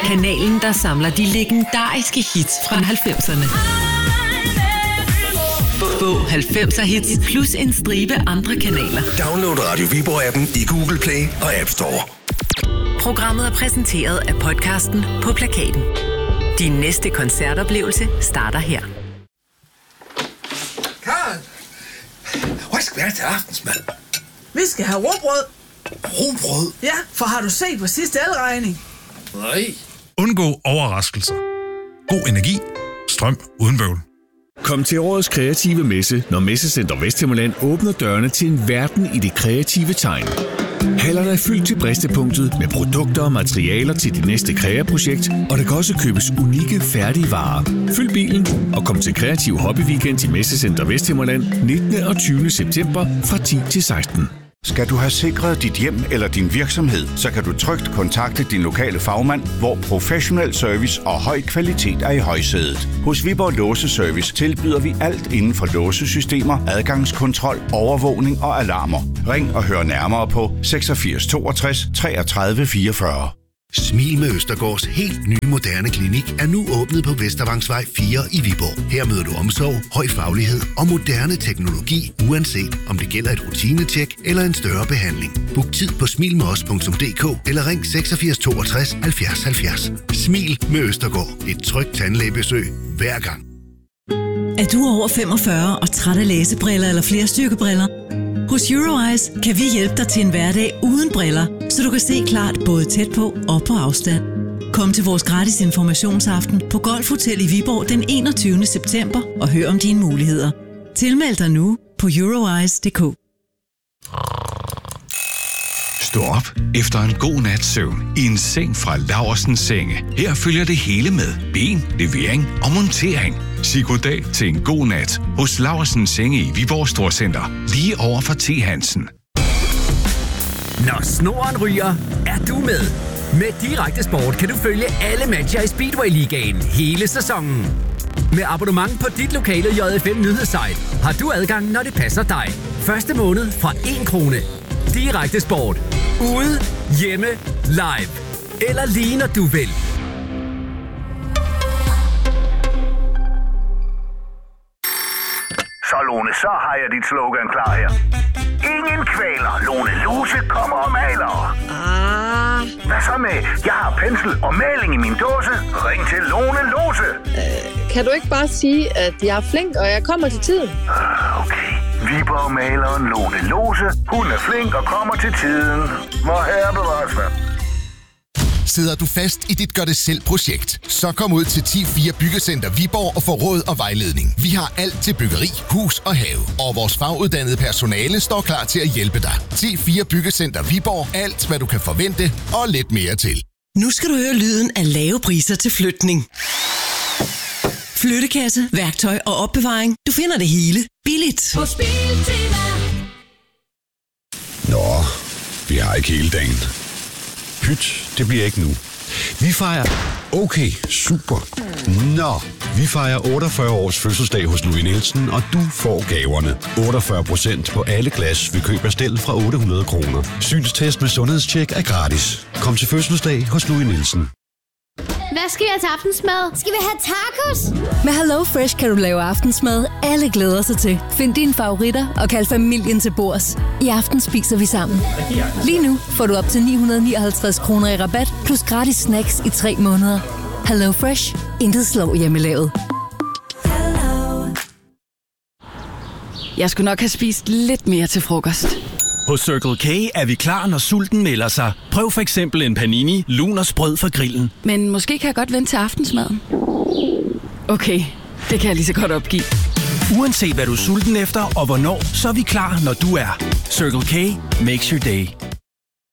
Kanalen, der samler de legendariske hits fra 90'erne. Få 90'er hits plus en stribe andre kanaler. Download Radio Viborg-appen i Google Play og App Store. Programmet er præsenteret af podcasten På Plakaten. Din næste koncertoplevelse starter her. Karen, hvad skal vi have til aftensmad? Vi skal have rugbrød. Rugbrød? Ja, for har du set på sidste elregning? Nej. Undgå overraskelser. God energi. Strøm uden bøvl. Kom til årets kreative messe, når Messecenter Vesthimmerland åbner dørene til en verden i det kreative tegn. Hallerne er fyldt til bristepunktet med produkter og materialer til dit næste kreaprojekt, og der kan også købes unikke, færdige varer. Fyld bilen og kom til Kreativ Hobby Weekend i Messecenter Vesthimmerland 19. og 20. september fra 10 til 16. Skal du have sikret dit hjem eller din virksomhed, så kan du trygt kontakte din lokale fagmand, hvor professionel service og høj kvalitet er i højsædet. Hos Viborg Låseservice tilbyder vi alt inden for låsesystemer, adgangskontrol, overvågning og alarmer. Ring og hør nærmere på 86 62 33 44. Smil med Østergaards helt nye moderne klinik er nu åbnet på Vestervangsvej 4 i Viborg. Her møder du omsorg, høj faglighed og moderne teknologi, uanset om det gælder et rutinetjek eller en større behandling. Book tid på smilmedos.dk eller ring 86 62 70 70. Smil med Østergaard. Et trygt tandlægebesøg hver gang. Er du over 45 og træt af læsebriller eller flerstyrkebriller? Hos Euroeyes kan vi hjælpe dig til en hverdag uden briller, så du kan se klart både tæt på og på afstand. Kom til vores gratis informationsaften på Golf Hotel i Viborg den 21. september og hør om dine muligheder. Tilmeld dig nu på euroeyes.dk. Stå op efter en god nats søvn i en seng fra Laursens Senge. Her følger det hele med ben, levering og montering. Sig goddag til en god nat hos Laursens Senge i Viborg Storcenter, lige over for T. Hansen. Når snoren ryger, er du med. Med Direkte Sport kan du følge alle matcher i Speedway-ligaen hele sæsonen. Med abonnement på dit lokale JFM nyhedssite har du adgang, når det passer dig. Første måned fra 1 krone. Direkte Sport. Ude, hjemme, live. Eller lige når du vil. Så Lone, så har jeg dit slogan klar her. Ingen kvæler. Lone Lose kommer og maler. Hvad så med, jeg har pensel og maling i min dåse. Ring til Lone Lose. Kan du ikke bare sige, at jeg er flink, og jeg kommer til tiden? Okay. Viborg-maleren Lone Lose. Hun er flink og kommer til tiden. Hvor herre bevares hvad. Sidder du fast i dit gør-det-selv-projekt? Så kom ud til 10-4 Byggecenter Viborg og få råd og vejledning. Vi har alt til byggeri, hus og have. Og vores faguddannede personale står klar til at hjælpe dig. 10-4 Byggecenter Viborg. Alt, hvad du kan forvente og lidt mere til. Nu skal du høre lyden af lave priser til flytning. Flyttekasse, værktøj og opbevaring. Du finder det hele billigt. På Biltema. Nå, vi har ikke hele dagen. Pyt, det bliver ikke nu. Vi fejrer... Okay, super. Nå, vi fejrer 48 års fødselsdag hos Louis Nielsen, og du får gaverne. 48% på alle glas ved køb af stel fra 800 kroner. Synstest med sundhedstjek er gratis. Kom til fødselsdag hos Louis Nielsen. Hvad skal jeg til aftensmad? Skal vi have tacos? Med Hello Fresh kan du lave aftensmad, alle glæder sig til. Find dine favoritter og kald familien til bords. I aften spiser vi sammen. Lige nu får du op til 959 kroner i rabat, plus gratis snacks i 3 måneder. Hello Fresh. Intet slår hjemmelavet. Jeg skulle nok have spist lidt mere til frokost. Hos Circle K er vi klar, når sulten melder sig. Prøv for eksempel en panini, lun og sprød fra grillen. Men måske kan jeg godt vente til aftensmaden. Okay, det kan jeg lige så godt opgive. Uanset hvad du er sulten efter og hvornår, så er vi klar, når du er. Circle K makes your day.